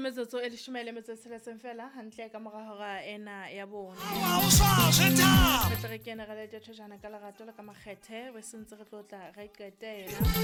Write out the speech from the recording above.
metsotso e leshome le metso e tsheletseng fela hantle ka mora hora ena ya bone. Re tle re kene re le thojana ka lerato le ka makgethe we sentse re tlo tla re qetela.